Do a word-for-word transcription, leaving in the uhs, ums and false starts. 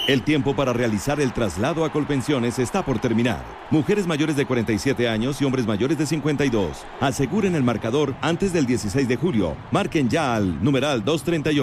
El tiempo para realizar el traslado a Colpensiones está por terminar. Mujeres mayores de cuarenta y siete años y hombres mayores de cincuenta y dos. Aseguren el marcador antes del dieciséis de julio. Marquen ya al numeral doscientos treinta y ocho.